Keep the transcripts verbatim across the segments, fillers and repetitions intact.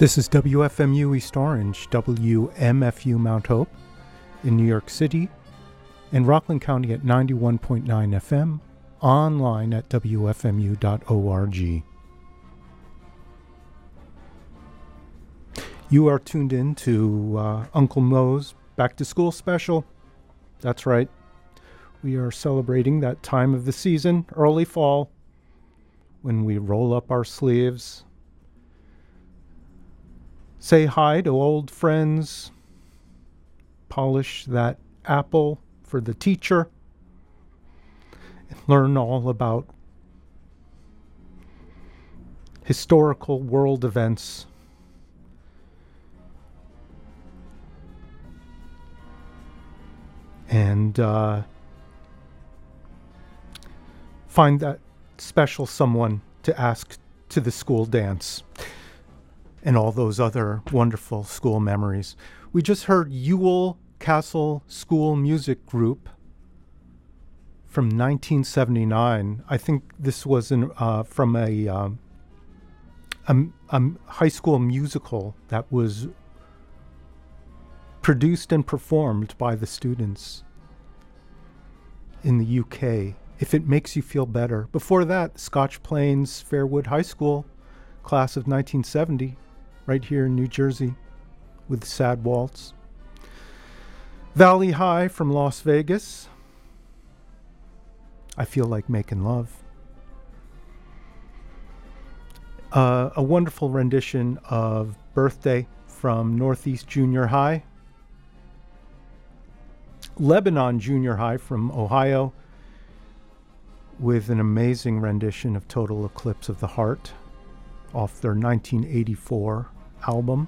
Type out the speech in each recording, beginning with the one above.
This is W F M U East Orange, W M F U Mount Hope in New York City, and Rockland County at ninety-one point nine F M, online at W F M U dot org. You are tuned in to uh, Uncle Mo's Back to School special. That's right. We are celebrating that time of the season, early fall, when we roll up our sleeves, say hi to old friends, polish that apple for the teacher, and learn all about historical world events. And uh, find that special someone to ask to the school dance and all those other wonderful school memories. We just heard Ewell Castle School Music Group from nineteen seventy-nine. I think this was an, uh, from a, um, a, a high school musical that was produced and performed by the students in the U K. If it makes you feel better. Before that, Scotch Plains Fairwood High School, class of nineteen seventy, right here in New Jersey, with Sad Waltz. Valley High from Las Vegas, I Feel Like Making Love. Uh, a wonderful rendition of Birthday from Northeast Junior High. Lebanon Junior High from Ohio, with an amazing rendition of Total Eclipse of the Heart off their nineteen eighty-four album.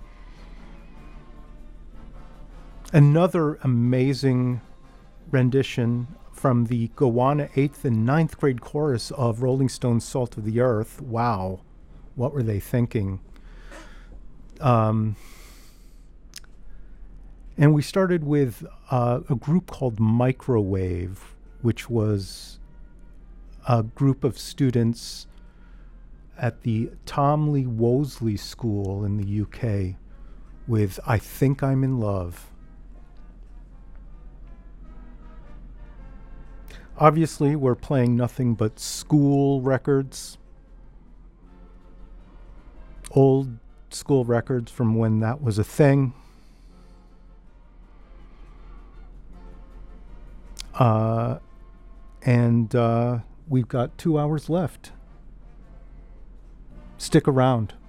Another amazing rendition from the Gowanus eighth and ninth grade chorus of Rolling Stone's Salt of the Earth. Wow, what were they thinking? Um, and we started with uh, a group called Microwave, which was a group of students at the Tom Lee Wolseley School in the U K with I Think I'm in Love. Obviously, we're playing nothing but school records, old school records from when that was a thing. Uh, and uh, we've got two hours left. Stick around.